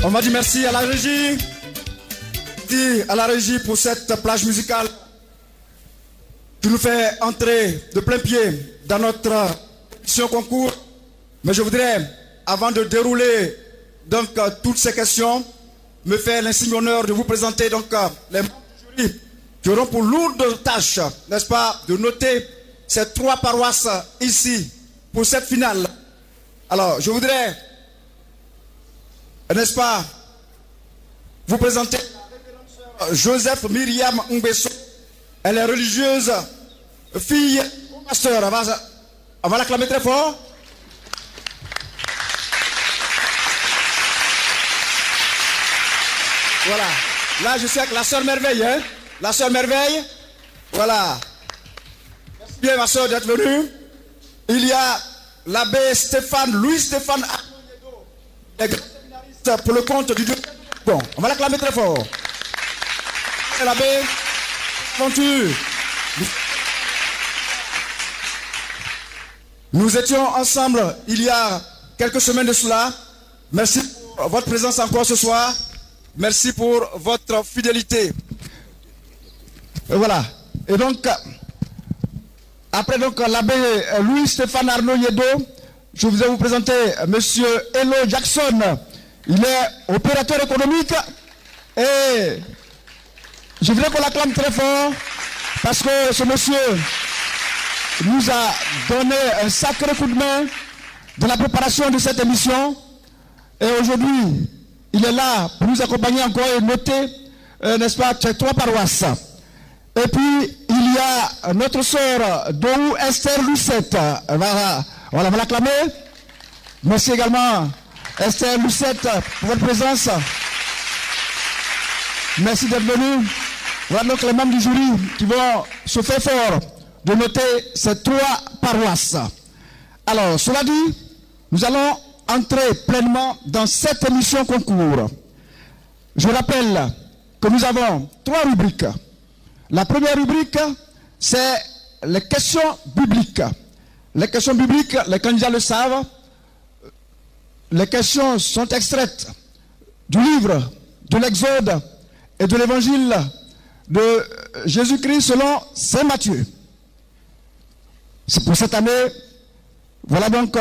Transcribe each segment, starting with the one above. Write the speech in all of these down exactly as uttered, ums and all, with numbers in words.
On va dire merci à la régie. Merci à la régie pour cette plage musicale qui nous fait entrer de plein pied dans notre émission concours. Mais je voudrais, avant de dérouler donc toutes ces questions, me faire l'insigne honneur de vous présenter donc les membres du jury qui auront pour lourde tâche, n'est-ce pas, de noter ces trois paroisses ici pour cette finale. Alors, je voudrais, n'est-ce pas, vous présenter Joseph Myriam Ngbesso. Elle est religieuse, fille au pasteur. On va, on va l'acclamer très fort. Voilà. Là, je suis avec la sœur Merveille. Hein? La sœur Merveille. Voilà. Merci bien, ma sœur, d'être venue. Il y a l'abbé Stéphane, Louis Stéphane Arnaud, séminariste pour le compte du Dieu. Bon, on va l'acclamer très fort. L'abbé Venture. Nous étions ensemble il y a quelques semaines de cela. Merci pour votre présence encore ce soir. Merci pour votre fidélité. Et voilà. Et donc, après donc l'abbé Louis Stéphane Arnaud Yedo, je vais vous présenter monsieur Elo Jackson. Il est opérateur économique et je voudrais qu'on l'acclame très fort parce que ce monsieur nous a donné un sacré coup de main dans la préparation de cette émission. Et aujourd'hui, il est là pour nous accompagner encore et noter, euh, n'est-ce pas, ces trois paroisses. Et puis, il y a notre sœur Dohou Esther Lucette. Voilà, on va l'acclamer. Merci également, Esther Lucette, pour votre présence. Merci d'être venu. Voilà donc les membres du jury qui vont se faire fort de noter ces trois paroisses. Alors, cela dit, nous allons entrer pleinement dans cette émission concours. Je rappelle que nous avons trois rubriques. La première rubrique, c'est les questions bibliques. Les questions bibliques, les candidats le savent, les questions sont extraites du livre de l'Exode et de l'évangile de Jésus-Christ selon saint Matthieu. C'est pour cette année, voilà donc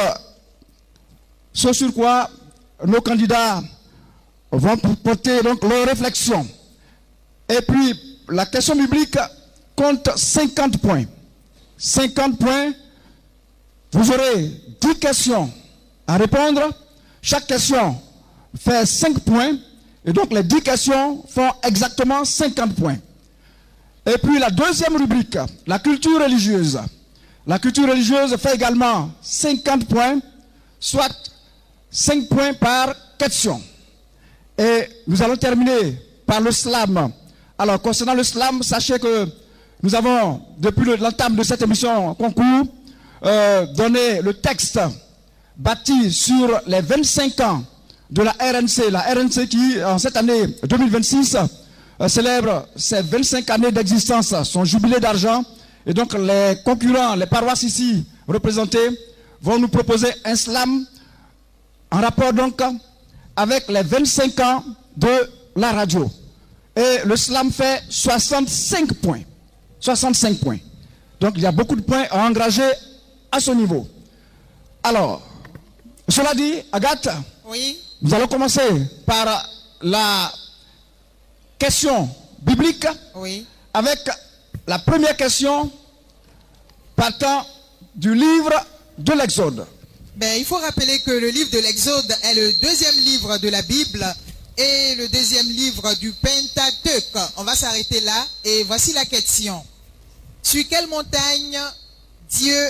ce sur quoi nos candidats vont porter donc leurs réflexions. Et puis, la question biblique compte cinquante points. cinquante points, vous aurez dix questions à répondre. Chaque question fait cinq points. Et donc, les dix questions font exactement cinquante points. Et puis, la deuxième rubrique, la culture religieuse. La culture religieuse fait également cinquante points, soit cinq points par question. Et nous allons terminer par le slam. Alors, concernant le slam, sachez que nous avons, depuis l'entame de cette émission concours, euh, donné le texte bâti sur les vingt-cinq ans de la R N C. La R N C qui, en cette année deux mille vingt-six, euh, célèbre ses vingt-cinq années d'existence, son jubilé d'argent. Et donc, les concurrents, les paroisses ici représentées, vont nous proposer un slam en rapport donc avec les vingt-cinq ans de la radio. Et le slam fait soixante-cinq points. soixante-cinq points. Donc il y a beaucoup de points à engranger à ce niveau. Alors, cela dit, Agathe, oui. Nous allons commencer par la question biblique. Oui. Avec la première question partant du livre de l'Exode. Ben, il faut rappeler que le livre de l'Exode est le deuxième livre de la Bible et le deuxième livre du Pentateuque. On va s'arrêter là et voici la question. Sur quelle montagne Dieu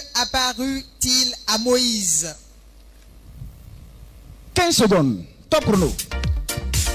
apparut-il à Moïse? quinze secondes. Top chrono.